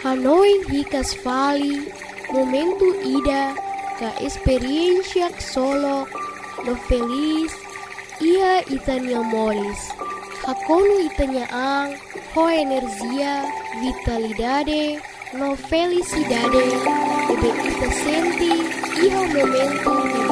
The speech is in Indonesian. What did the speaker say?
Hanoi hikas vali, momento ida, ka experiencia solo, no feliz, ia itanya moris. Hakonu itanya ang, ho energia, vitalidade, no felicidade, ebe ita senti, iha momento